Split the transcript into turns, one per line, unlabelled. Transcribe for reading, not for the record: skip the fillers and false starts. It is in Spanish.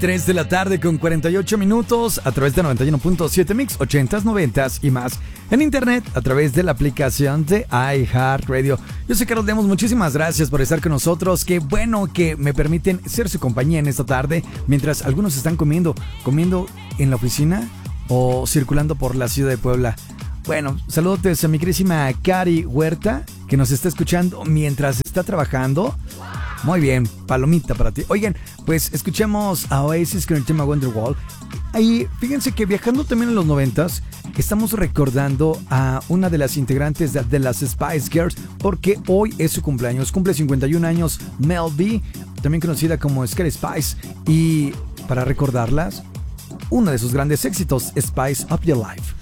3 de la tarde con 48 minutos a través de 91.7 Mix, 80s, 90s y más. En internet a través de la aplicación de iHeartRadio. Yo soy Carlos Lemos, muchísimas gracias por estar con nosotros. Qué bueno que me permiten ser su compañía en esta tarde mientras algunos están comiendo en la oficina o circulando por la ciudad de Puebla. Bueno, saludos a mi querísima Cari Huerta, que nos está escuchando mientras está trabajando. Muy bien, palomita para ti. Oigan, pues escuchamos a Oasis con el tema Wonderwall. Ahí, fíjense que viajando también en los 90s, estamos recordando a una de las integrantes de las Spice Girls, porque hoy es su cumpleaños. Cumple 51 años Mel B, también conocida como Scary Spice. Y para recordarlas, uno de sus grandes éxitos, Spice Up Your Life.